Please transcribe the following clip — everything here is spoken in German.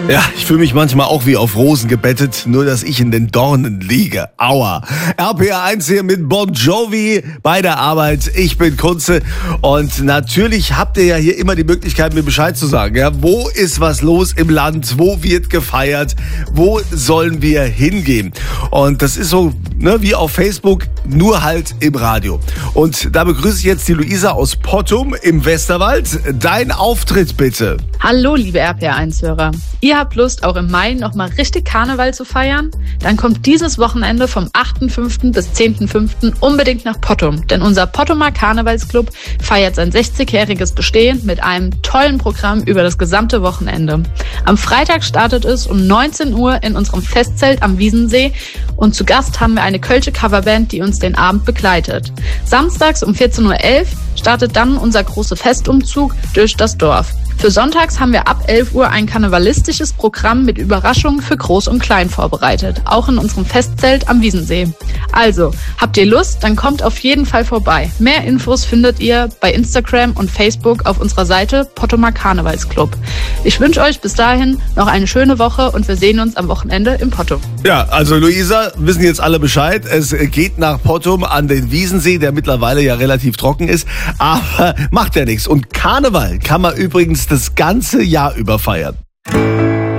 Ja, ich fühle mich manchmal auch wie auf Rosen gebettet, nur dass ich in den Dornen liege. Aua. RPR1 hier mit Bon Jovi bei der Arbeit. Ich bin Kunze und natürlich habt ihr ja hier immer die Möglichkeit, mir Bescheid zu sagen. Ja, wo ist was los im Land? Wo wird gefeiert? Wo sollen wir hingehen? Und das ist so wie auf Facebook, nur halt im Radio. Und da begrüße ich jetzt die Luisa aus Pottum im Westerwald. Dein Auftritt bitte. Hallo, liebe RPR1-Hörer. Ihr habt Lust, auch im Mai nochmal richtig Karneval zu feiern? Dann kommt dieses Wochenende vom 8.5. bis 10.5. unbedingt nach Pottum. Denn unser Pottumer Karnevalsclub feiert sein 60-jähriges Bestehen mit einem tollen Programm über das gesamte Wochenende. Am Freitag startet es um 19 Uhr in unserem Festzelt am Wiesensee. Und zu Gast haben wir eine kölsche Coverband, die uns den Abend begleitet. Samstags um 14.11 Uhr startet dann unser großer Festumzug durch das Dorf. Für sonntags haben wir ab 11 Uhr ein karnevalistisches Programm mit Überraschungen für Groß und Klein vorbereitet, auch in unserem Festzelt am Wiesensee. Also, habt ihr Lust, dann kommt auf jeden Fall vorbei. Mehr Infos findet ihr bei Instagram und Facebook auf unserer Seite Pottumer Karnevalsclub. Ich wünsche euch bis dahin noch eine schöne Woche und wir sehen uns am Wochenende in Pottum. Ja, also Luisa, wissen jetzt alle Bescheid. Es geht nach Pottum an den Wiesensee, der mittlerweile ja relativ trocken ist, aber macht ja nichts. Und Karneval kann man übrigens das ganze Jahr über feiern.